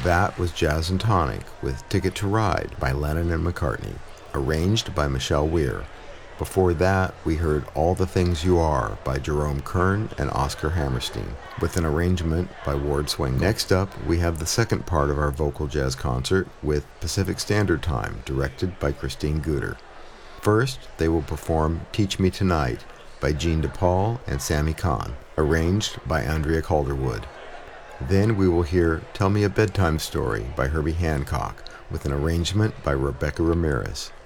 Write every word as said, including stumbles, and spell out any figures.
That was Jazz and Tonic with Ticket to Ride by Lennon and McCartney, arranged by Michelle Weir. Before that, we heard All the Things You Are by Jerome Kern and Oscar Hammerstein, with an arrangement by Ward Swing. Next up, we have the second part of our vocal jazz concert with Pacific Standard Time, directed by Christine Guter. First, they will perform Teach Me Tonight by Gene DePaul and Sammy Kahn, arranged by Andrea Calderwood. Then we will hear Tell Me a Bedtime Story by Herbie Hancock, with an arrangement by Rebecca Ramirez.